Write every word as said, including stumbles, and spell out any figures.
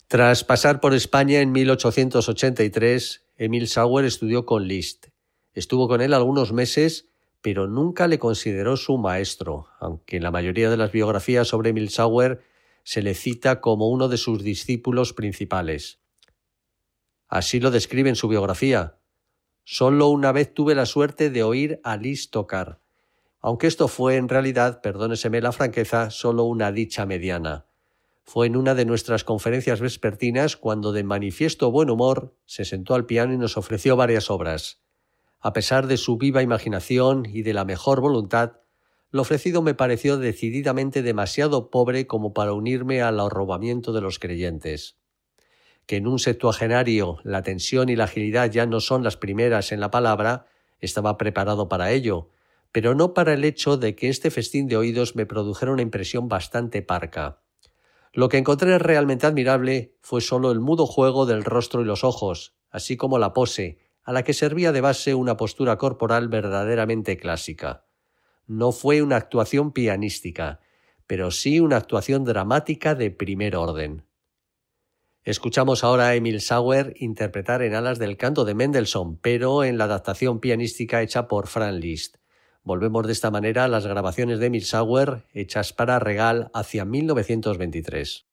Tras pasar por España en mil ochocientos ochenta y tres, Emil Sauer estudió con Liszt. Estuvo con él algunos meses, pero nunca le consideró su maestro, aunque en la mayoría de las biografías sobre Emil Sauer se le cita como uno de sus discípulos principales. Así lo describe en su biografía: «Solo una vez tuve la suerte de oír a Liszt tocar, aunque esto fue en realidad, perdóneseme la franqueza, solo una dicha mediana. Fue en una de nuestras conferencias vespertinas cuando, de manifiesto buen humor, se sentó al piano y nos ofreció varias obras. A pesar de su viva imaginación y de la mejor voluntad, lo ofrecido me pareció decididamente demasiado pobre como para unirme al arrobamiento de los creyentes. Que en un septuagenario la tensión y la agilidad ya no son las primeras en la palabra, estaba preparado para ello, pero no para el hecho de que este festín de oídos me produjera una impresión bastante parca. Lo que encontré realmente admirable fue solo el mudo juego del rostro y los ojos, así como la pose, a la que servía de base una postura corporal verdaderamente clásica. No fue una actuación pianística, pero sí una actuación dramática de primer orden». Escuchamos ahora a Emil Sauer interpretar en Alas del canto de Mendelssohn, pero en la adaptación pianística hecha por Franz Liszt. Volvemos de esta manera a las grabaciones de Emil Sauer hechas para Regal hacia mil novecientos veintitrés.